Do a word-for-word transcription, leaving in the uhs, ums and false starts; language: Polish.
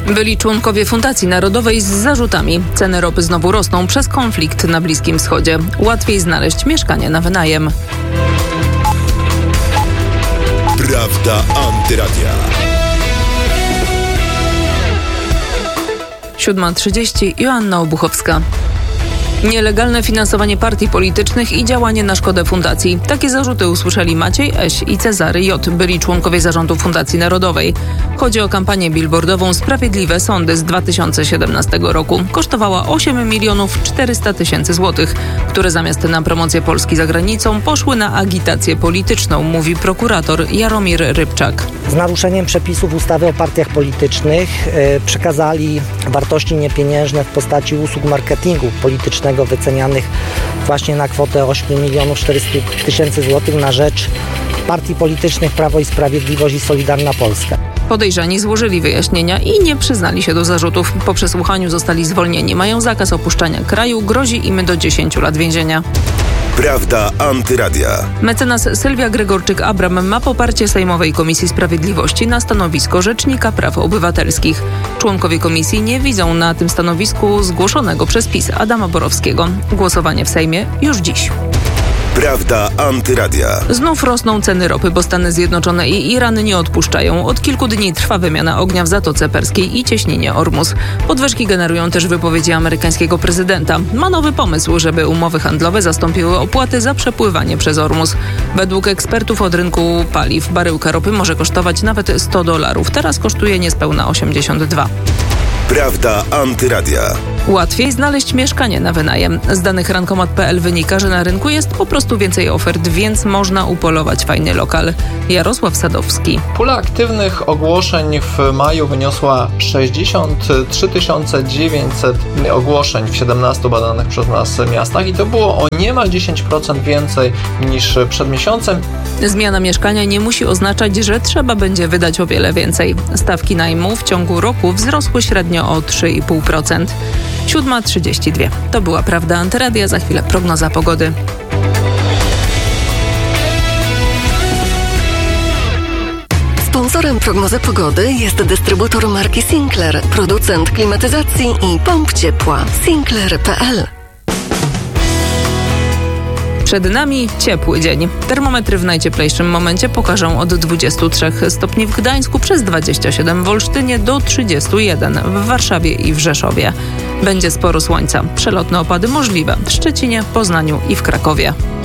Byli członkowie Fundacji Narodowej z zarzutami. Ceny ropy znowu rosną przez konflikt na Bliskim Wschodzie. Łatwiej znaleźć mieszkanie na wynajem. Prawda Antyradia. siódma trzydzieści. Joanna Obuchowska. Nielegalne finansowanie partii politycznych i działanie na szkodę fundacji. Takie zarzuty usłyszeli Maciej Eś i Cezary J., byli członkowie zarządu Fundacji Narodowej. Chodzi o kampanię billboardową Sprawiedliwe Sądy z dwa tysiące siedemnastego roku. Kosztowała osiem milionów czterysta tysięcy złotych, które zamiast na promocję Polski za granicą poszły na agitację polityczną, mówi prokurator Jaromir Rybczak. Z naruszeniem przepisów ustawy o partiach politycznych yy, przekazali wartości niepieniężne w postaci usług marketingu politycznego wycenianych właśnie na kwotę osiem milionów czterysta tysięcy złotych na rzecz partii politycznych Prawo i Sprawiedliwość i Solidarna Polska. Podejrzani złożyli wyjaśnienia i nie przyznali się do zarzutów. Po przesłuchaniu zostali zwolnieni. Mają zakaz opuszczania kraju, grozi im do dziesięciu lat więzienia. Prawda Antyradia. Mecenas Sylwia Gregorczyk-Abram ma poparcie Sejmowej Komisji Sprawiedliwości na stanowisko Rzecznika Praw Obywatelskich. Członkowie komisji nie widzą na tym stanowisku zgłoszonego przez PiS Adama Borowskiego. Głosowanie w Sejmie już dziś. Prawda Antyradia. Znów rosną ceny ropy, bo Stany Zjednoczone i Iran nie odpuszczają. Od kilku dni trwa wymiana ognia w Zatoce Perskiej i cieśninie Ormus. Podwyżki generują też wypowiedzi amerykańskiego prezydenta. Ma nowy pomysł, żeby umowy handlowe zastąpiły opłaty za przepływanie przez Ormus. Według ekspertów od rynku paliw baryłka ropy może kosztować nawet sto dolarów. Teraz kosztuje niespełna osiemdziesiąt dwa. Prawda Antyradia. Łatwiej znaleźć mieszkanie na wynajem. Z danych rankomat kropka pe el wynika, że na rynku jest po prostu więcej ofert, więc można upolować fajny lokal. Jarosław Sadowski. Pula aktywnych ogłoszeń w maju wyniosła sześćdziesiąt trzy tysiące dziewięćset ogłoszeń w siedemnastu badanych przez nas miastach i to było o niemal dziesięć procent więcej niż przed miesiącem. Zmiana mieszkania nie musi oznaczać, że trzeba będzie wydać o wiele więcej. Stawki najmu w ciągu roku wzrosły średnio o trzy i pół procent. siódma trzydzieści dwa. To była Prawda Antyradia. Za chwilę prognoza pogody. Sponsorem prognozy pogody jest dystrybutor marki Sinclair, producent klimatyzacji i pomp ciepła. Sinclair kropka pe el. Przed nami ciepły dzień. Termometry w najcieplejszym momencie pokażą od dwudziestu trzech stopni w Gdańsku, przez dwadzieścia siedem w Olsztynie do trzydziestu jeden w Warszawie i w Rzeszowie. Będzie sporo słońca. Przelotne opady możliwe w Szczecinie, Poznaniu i w Krakowie.